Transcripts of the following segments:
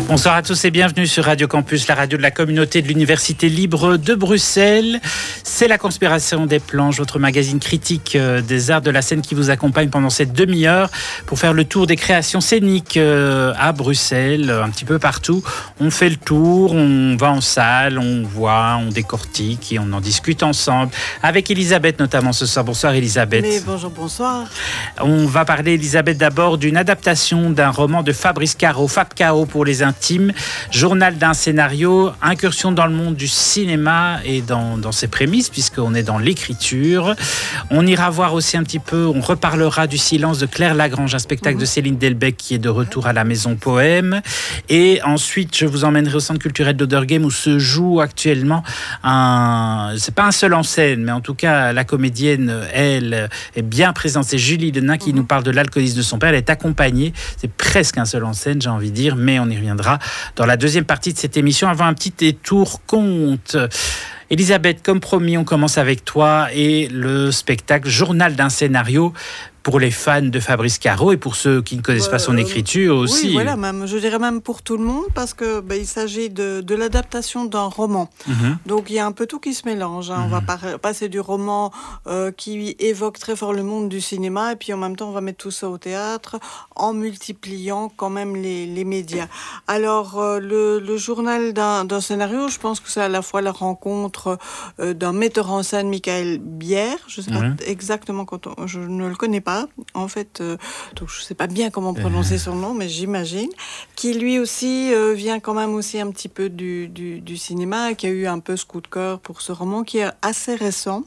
Bonsoir à tous et bienvenue sur Radio Campus, la radio de la communauté de l'Université libre de Bruxelles. C'est la Conspiration des planches, votre magazine critique des arts de la scène qui vous accompagne pendant cette demi-heure pour faire le tour des créations scéniques à Bruxelles, un petit peu partout. On fait le tour, on va en salle, on voit, on décortique et on en discute ensemble. Avec Elisabeth notamment ce soir. Bonsoir Elisabeth. Mais bonjour, bonsoir. On va parler, Elisabeth, d'abord d'une adaptation d'un roman de Fabrice Caro, Fab Caro pour les intimes, journal d'un scénario, incursion dans le monde du cinéma et dans ses prémices, puisqu'on est dans l'écriture. On ira voir aussi un petit peu, on reparlera du Silence de Claire Lagrange, un spectacle de Céline Delbecq qui est de retour à la Maison Poème. Et ensuite, je vous emmènerai au Centre culturel d'Oderghem où se joue actuellement c'est pas un seul en scène, mais en tout cas, la comédienne, elle, est bien présente. C'est Julie Denain qui nous parle de l'alcoolisme de son père. Elle est accompagnée. C'est presque un seul en scène, j'ai envie de dire, mais on y reviendra dans la deuxième partie de cette émission avant un petit détour conte. Elisabeth, comme promis, on commence avec toi et le spectacle Journal d'un scénario pour les fans de Fabrice Caro et pour ceux qui ne connaissent pas son écriture aussi. Oui, voilà, même, je dirais même pour tout le monde parce que il s'agit de l'adaptation d'un roman. Donc il y a un peu tout qui se mélange. On va passer du roman qui évoque très fort le monde du cinéma et puis en même temps on va mettre tout ça au théâtre en multipliant quand même les médias. Alors le journal d'un scénario, je pense que c'est à la fois la rencontre d'un metteur en scène, Michael Bière. Je ne sais pas exactement je ne le connais pas. En fait, donc je ne sais pas bien comment prononcer son nom, mais j'imagine, qui lui aussi vient quand même aussi un petit peu du cinéma, et qui a eu un peu ce coup de cœur pour ce roman qui est assez récent.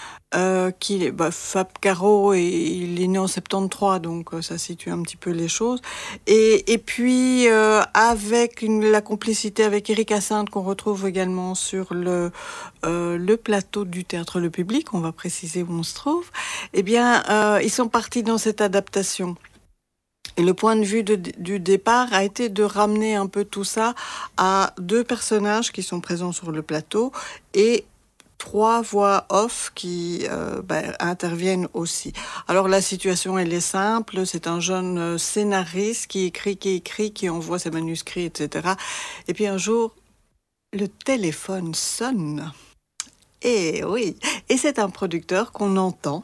Fab Caro, il est né en 73, donc ça situe un petit peu les choses. Et puis, avec la complicité avec Éric Hyacinthe, qu'on retrouve également sur le plateau du Théâtre Le Public, on va préciser où on se trouve, eh bien, ils sont partis dans cette adaptation. Et le point de vue du départ a été de ramener un peu tout ça à deux personnages qui sont présents sur le plateau et 3 voix off qui interviennent aussi. Alors la situation, elle est simple. C'est un jeune scénariste qui écrit, qui envoie ses manuscrits, etc. Et puis un jour, le téléphone sonne. Et oui, et c'est un producteur qu'on entend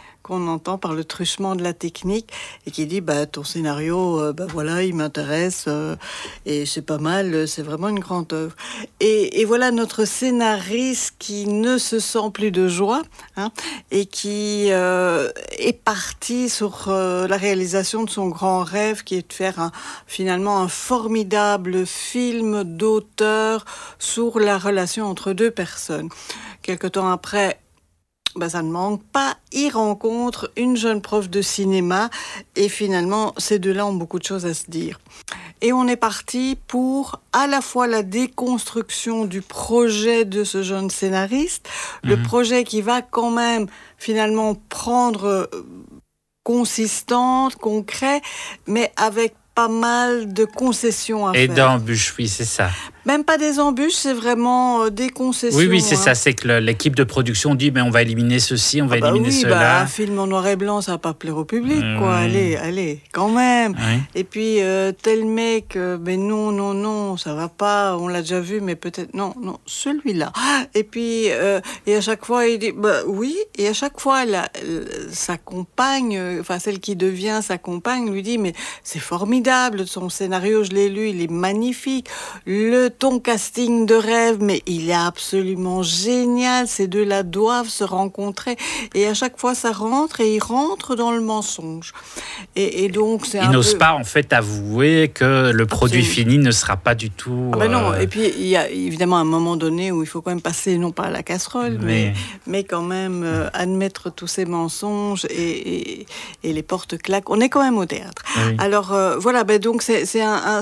par le truchement de la technique et qui dit ton scénario voilà, il m'intéresse et c'est pas mal, c'est vraiment une grande œuvre. Et voilà notre scénariste qui ne se sent plus de joie et qui est parti sur la réalisation de son grand rêve qui est de faire finalement un formidable film d'auteur sur la relation entre deux personnes. Quelque temps après, ça ne manque pas, il rencontre une jeune prof de cinéma et finalement, ces deux-là ont beaucoup de choses à se dire. Et on est parti pour à la fois la déconstruction du projet de ce jeune scénariste, le projet qui va quand même finalement prendre consistante, concret, mais avec pas mal de concessions à faire. Et d'embûches, oui, c'est ça. Même pas des embûches, c'est vraiment des concessions. Oui, c'est ça. C'est que l'équipe de production dit on va éliminer ceci, on va éliminer cela. Un film en noir et blanc, ça va pas plaire au public, quoi. Allez, quand même. Oui. Et puis, tel mec, mais non, ça va pas, on l'a déjà vu, mais peut-être, non, celui-là. Et puis, et à chaque fois, il dit, oui, et à chaque fois, sa compagne, celle qui devient sa compagne, lui dit, mais c'est formidable, son scénario, je l'ai lu, il est magnifique. Ton casting de rêve, mais il est absolument génial. Ces deux-là doivent se rencontrer. Et à chaque fois, ça rentre et ils rentrent dans le mensonge. Et donc, c'est ils n'osent pas, en fait, avouer que le produit fini ne sera pas du tout... non. Et puis, il y a évidemment un moment donné où il faut quand même passer, non pas à la casserole, mais quand même admettre tous ces mensonges et les portes claquent. On est quand même au théâtre. Oui. Alors, voilà, donc c'est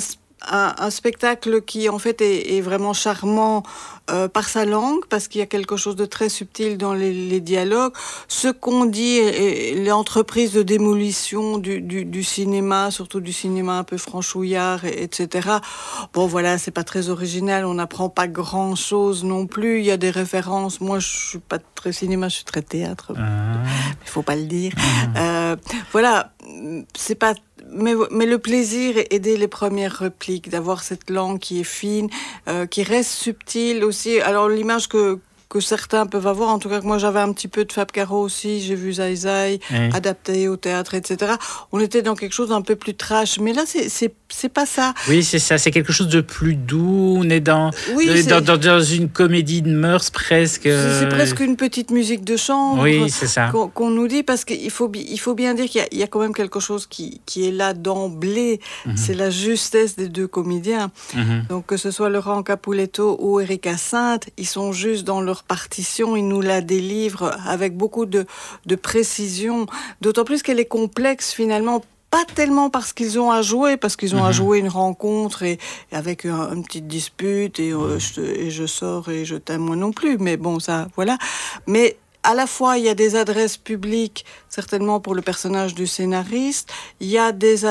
un spectacle qui en fait est vraiment charmant par sa langue, parce qu'il y a quelque chose de très subtil dans les dialogues. Ce qu'on dit, l'entreprise de démolition du cinéma, surtout du cinéma un peu franchouillard, etc. Bon, voilà, c'est pas très original, on n'apprend pas grand-chose non plus. Il y a des références. Moi, je suis pas très cinéma, je suis très théâtre. Il faut pas le dire. Voilà, c'est pas mais le plaisir est dès les premières répliques, d'avoir cette langue qui est fine, qui reste subtile aussi. Alors l'image que certains peuvent avoir, en tout cas que moi j'avais un petit peu de Fab Caro aussi, j'ai vu Zai Zai adapté au théâtre, etc. On était dans quelque chose d'un peu plus trash, mais là c'est pas ça. Oui, c'est ça, c'est quelque chose de plus doux, on est dans une comédie de mœurs presque. C'est presque une petite musique de chambre. Oui, c'est ça. Qu'on nous dit, parce qu'il faut bien dire qu'il y a quand même quelque chose qui est là d'emblée, c'est la justesse des deux comédiens. Donc que ce soit Laurent Capuletto ou Erika Sainte, ils sont juste dans leur partition, ils nous la délivrent avec beaucoup de précision, d'autant plus qu'elle est complexe finalement, pas tellement parce qu'ils ont à jouer, parce qu'ils ont à jouer une rencontre et avec une petite dispute et je sors et je t'aime moi non plus, mais bon ça voilà, mais à la fois, il y a des adresses publiques, certainement pour le personnage du scénariste. Il y a des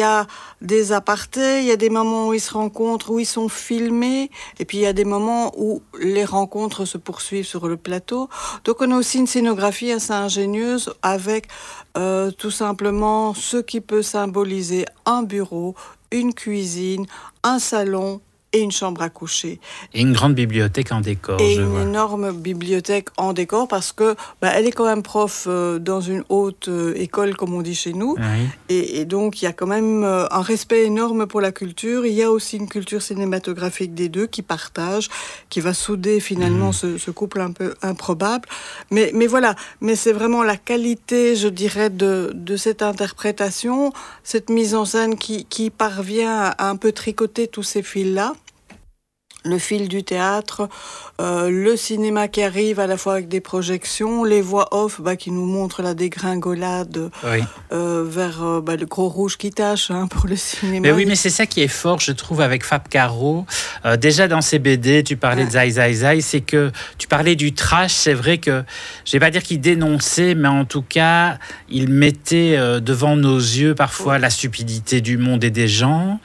apartés, il y a des moments où ils se rencontrent, où ils sont filmés. Et puis, il y a des moments où les rencontres se poursuivent sur le plateau. Donc, on a aussi une scénographie assez ingénieuse avec tout simplement ce qui peut symboliser un bureau, une cuisine, un salon, et une chambre à coucher. Et une grande bibliothèque en décor, et une énorme bibliothèque en décor, parce que elle est quand même prof dans une haute école, comme on dit chez nous. Oui. Et donc, il y a quand même un respect énorme pour la culture. Il y a aussi une culture cinématographique des deux qui partagent, qui va souder finalement ce couple un peu improbable. Mais voilà, mais c'est vraiment la qualité, je dirais, de cette interprétation, cette mise en scène qui parvient à un peu tricoter tous ces fils-là. Le fil du théâtre, le cinéma qui arrive à la fois avec des projections, les voix off qui nous montrent la dégringolade vers le gros rouge qui tâche pour le cinéma. Mais oui, mais c'est ça qui est fort, je trouve, avec Fab Caro. Déjà dans ses BD, tu parlais de Zai Zai Zai, c'est que tu parlais du trash. C'est vrai que, je vais pas dire qu'il dénonçait, mais en tout cas, il mettait devant nos yeux parfois la stupidité du monde et des gens.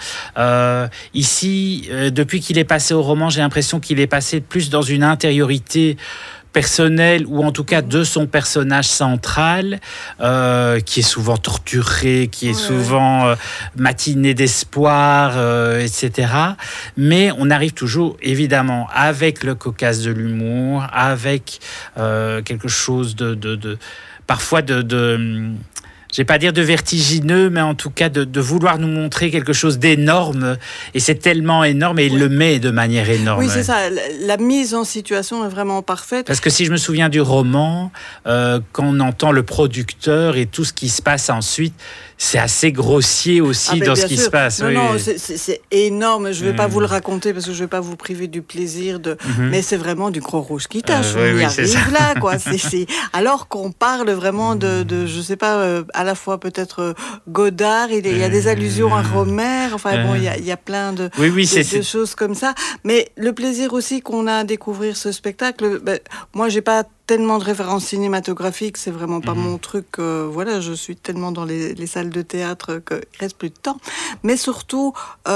Ici, depuis qu'il est passé au roman, j'ai l'impression qu'il est passé plus dans une intériorité personnelle, ou en tout cas de son personnage central, qui est souvent torturé, qui est souvent matiné d'espoir, etc. Mais on arrive toujours, évidemment, avec le cocasse de l'humour, avec quelque chose parfois je vais pas dire de vertigineux, mais en tout cas de vouloir nous montrer quelque chose d'énorme. Et c'est tellement énorme, et il le met de manière énorme. Oui, c'est ça. La mise en situation est vraiment parfaite. Parce que si je me souviens du roman, quand on entend le producteur et tout ce qui se passe ensuite, c'est assez grossier aussi dans ce qui se passe. Non, c'est énorme. Je ne vais pas vous le raconter parce que je ne vais pas vous priver du plaisir mais c'est vraiment du gros rouge qui tâche. On y arrive là, quoi. Alors qu'on parle vraiment de je sais pas, à la fois peut-être Godard, il y a des allusions à Romer. Enfin bon, il y a plein de choses comme ça. Mais le plaisir aussi qu'on a à découvrir ce spectacle, moi j'ai pas tellement de références cinématographiques, c'est vraiment pas mon truc. Voilà, je suis tellement dans les salles de théâtre qu'il reste plus de temps. Mais surtout,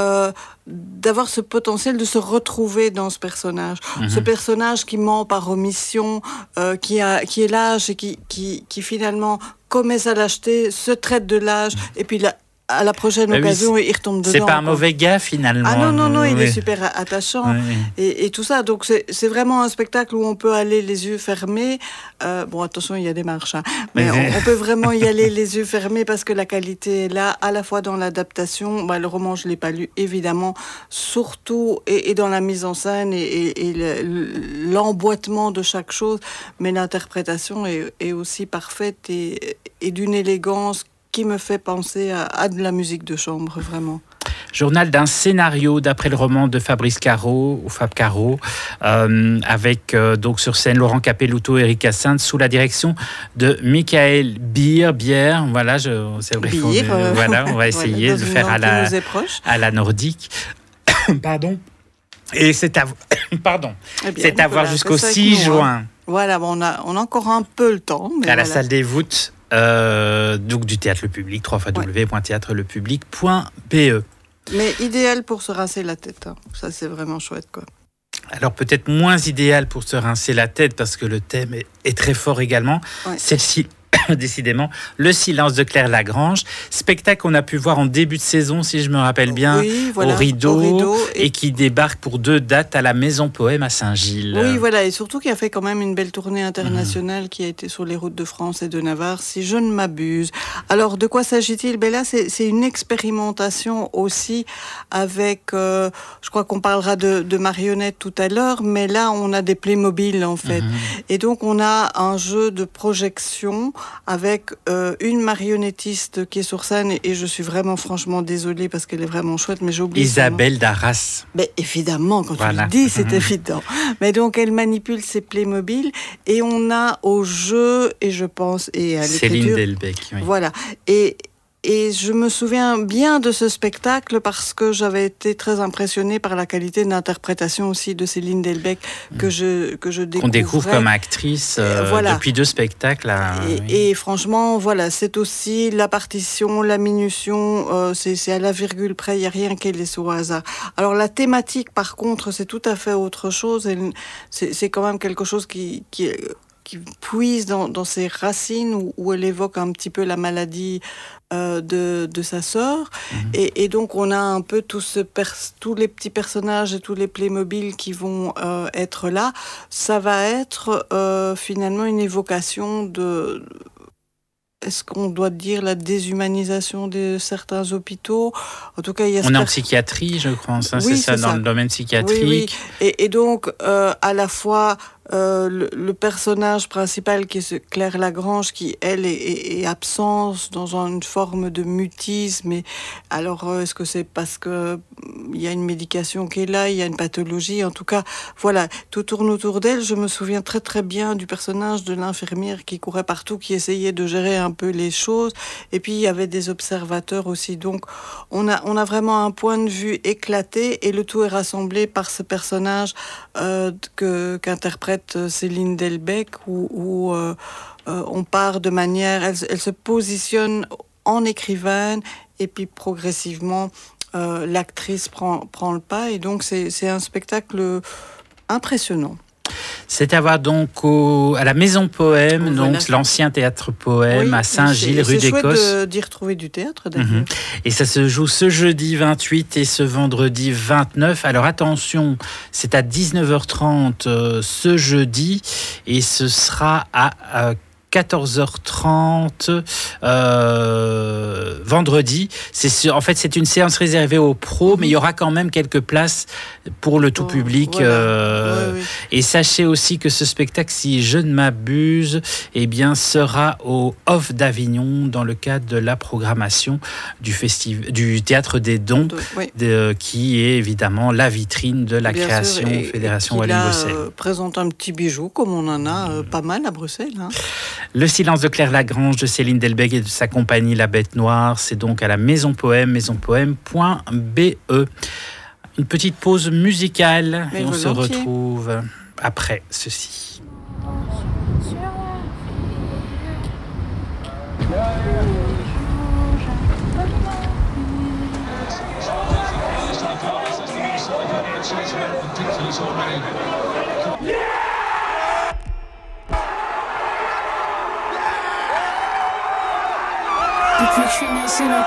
d'avoir ce potentiel de se retrouver dans ce personnage. Ce personnage qui ment par omission, qui est lâche et qui finalement commet sa lâcheté, se traite de lâche, et puis à la prochaine occasion, il retombe dedans. C'est pas un mauvais gars, finalement. Ah non, il est super attachant. Et tout ça. Donc, c'est vraiment un spectacle où on peut aller les yeux fermés. Bon, attention, il y a des marches. Mais on peut vraiment y aller les yeux fermés parce que la qualité est là, à la fois dans l'adaptation. Le roman, je l'ai pas lu, évidemment. Surtout, et dans la mise en scène et l'emboîtement de chaque chose. Mais l'interprétation est aussi parfaite et d'une élégance qui me fait penser à de la musique de chambre, vraiment. Journal d'un scénario d'après le roman de Fabrice Caro, ou Fab Caro, avec donc sur scène Laurent Capelouto et Erika Sainte, sous la direction de Michael Bier. Voilà, c'est vrai. Voilà, on va essayer de faire à la nordique. Pardon. Et c'est à c'est à voir jusqu'au 6 juin. Voilà, on a encore un peu le temps. Mais à la salle des voûtes. Donc du Théâtre Le Public, www.théâtrelepublic.be. Mais idéal pour se rincer la tête. Ça, c'est vraiment chouette, quoi. Alors peut-être moins idéal pour se rincer la tête parce que le thème est très fort également. Celle-ci décidément, Le silence de Claire Lagrange, spectacle qu'on a pu voir en début de saison, si je me rappelle bien, oui, voilà, au Rideau, et qui débarque pour 2 dates à la Maison Poème à Saint-Gilles. Oui, voilà, et surtout qui a fait quand même une belle tournée internationale qui a été sur les routes de France et de Navarre, si je ne m'abuse. Alors, de quoi s'agit-il? Ben là, c'est une expérimentation aussi avec, je crois qu'on parlera de marionnettes tout à l'heure, mais là, on a des Playmobil, en fait. Et donc, on a un jeu de projection avec une marionnettiste qui est sur scène, et je suis vraiment franchement désolée parce qu'elle est vraiment chouette, mais j'ai oublié Isabelle Darras. Mais évidemment, quand tu le dis, c'est évident. Mais donc, elle manipule ses Playmobil, et on a au jeu, et je pense, et à l'écriture... Céline Delbecq, oui. Voilà. Et je me souviens bien de ce spectacle parce que j'avais été très impressionnée par la qualité d'interprétation aussi de Céline Delbecq que je découvrais. Qu'on découvre comme actrice voilà. Depuis 2 spectacles. Et franchement, voilà, c'est aussi la partition, la minution, c'est à la virgule près, il n'y a rien qui est laissé au hasard. Alors la thématique, par contre, c'est tout à fait autre chose. C'est quand même quelque chose qui puise dans ses racines, où elle évoque un petit peu la maladie de sa sœur. Et donc, on a un peu tous les petits personnages et tous les Playmobil qui vont être là. Ça va être finalement une évocation de... Est-ce qu'on doit dire la déshumanisation de certains hôpitaux? En tout cas, on est en psychiatrie, je crois. Ça, oui, c'est ça, dans le domaine psychiatrique. Oui. Et donc, à la fois... le personnage principal qui est Claire Lagrange, qui elle est absente dans une forme de mutisme. Et alors est-ce que c'est parce que il y a une médication qui est là, il y a une pathologie, en tout cas voilà, tout tourne autour d'elle. Je me souviens très très bien du personnage de l'infirmière qui courait partout, qui essayait de gérer un peu les choses, et puis il y avait des observateurs aussi. Donc on a vraiment un point de vue éclaté, et le tout est rassemblé par ce personnage qu'interprète Céline Delbecq, où on part de manière... Elle se positionne en écrivaine, et puis progressivement, l'actrice prend le pas, et donc c'est un spectacle impressionnant. C'est à voir donc à la Maison Poème, donc l'ancien théâtre Poème à Saint-Gilles, rue d'Écosse. C'est chouette d'y retrouver du théâtre, d'ailleurs. Et ça se joue ce jeudi 28 et ce vendredi 29. Alors attention, c'est à 19h30 ce jeudi, et ce sera à 14h30 vendredi. En fait, c'est une séance réservée aux pros, mais il y aura quand même quelques places pour le tout public. Voilà. Oui. Et sachez aussi que ce spectacle, si je ne m'abuse, sera au Off d'Avignon dans le cadre de la programmation du Théâtre des Dons, qui est évidemment la vitrine de la création Fédération Wallonie-Bruxelles. Présente un petit bijou, comme on en a pas mal à Bruxelles. Hein. Le silence de Claire Lagrange de Céline Delbecq et de sa compagnie La Bête Noire, c'est donc à la Maison Poème, maisonpoème.be. Une petite pause musicale, et on se retrouve après ceci. Depuis que je suis née, c'est